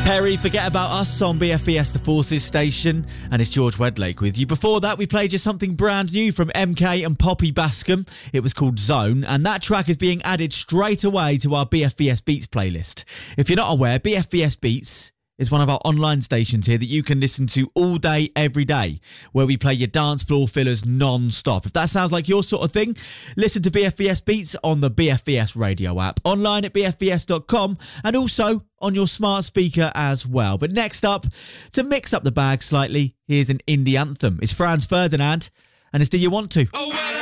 Perry, Forget About Us on BFBS The Forces station, and it's George Wedlake with you. Before that, we played you something brand new from MK and Poppy Bascom. It was called Zone, and that track is being added straight away to our BFBS Beats playlist. If you're not aware, BFBS Beats is one of our online stations here that you can listen to all day, every day, where we play your dance floor fillers non-stop. If that sounds like your sort of thing, listen to BFBS Beats on the BFBS radio app, online at bfbs.com, and also on your smart speaker as well. But next up, to mix up the bag slightly, here's an indie anthem. It's Franz Ferdinand, and it's Do You Want To? Oh, well.